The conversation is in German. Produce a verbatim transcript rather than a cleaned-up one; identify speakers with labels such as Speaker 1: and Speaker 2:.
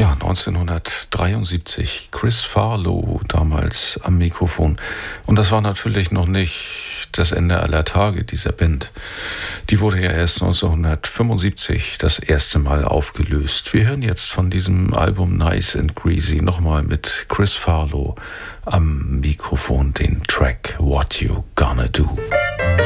Speaker 1: Ja, neunzehnhundertdreiundsiebzig, Chris Farlowe damals am Mikrofon. Und das war natürlich noch nicht das Ende aller Tage dieser Band. Die wurde ja erst neunzehnhundertfünfundsiebzig das erste Mal aufgelöst. Wir hören jetzt von diesem Album Nice and Greasy nochmal mit Chris Farlowe am Mikrofon den Track What You Gonna Do.